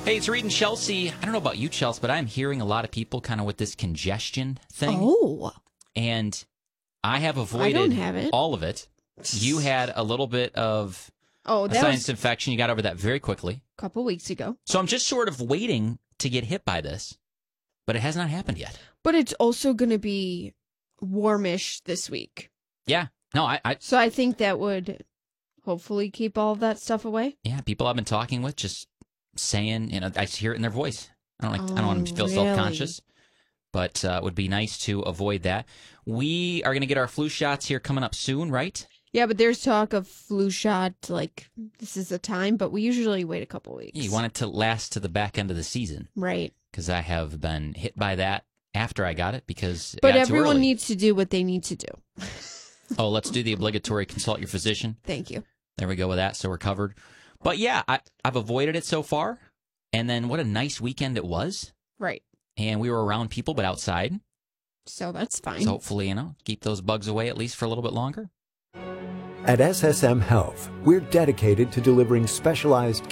Hey, it's Reed and Chelsea. I don't know about you, Chelsea, but I'm hearing a lot of people kind of with this congestion thing. Oh. And I have I avoided don't have it. all of it. You had a little bit of Oh, a that sinus was infection. You got over that very quickly. a couple weeks ago. So I'm just sort of waiting to get hit by this, but it has not happened yet. But it's also going to be warmish this week. Yeah. No, I So I think that would hopefully keep all of that stuff away. yeah, people I've been talking with just saying, I hear it in their voice. I don't want them to feel really? self-conscious, but it would be nice to avoid that. We are going to get our flu shots here coming up soon, right? Yeah, but there's talk of flu shot, like, this is the time, but we usually wait a couple weeks. You want it to last to the back end of the season. Right. Because I have been hit by that after I got it because But it got everyone too early. needs to do what they need to do. Oh, let's do the obligatory consult your physician. Thank you. There we go with that, so we're covered. But yeah, I've avoided it so far. And then what a nice weekend it was. Right. And we were around people, but outside. So that's fine. So hopefully, keep those bugs away at least for a little bit longer. At SSM Health, we're dedicated to delivering specialized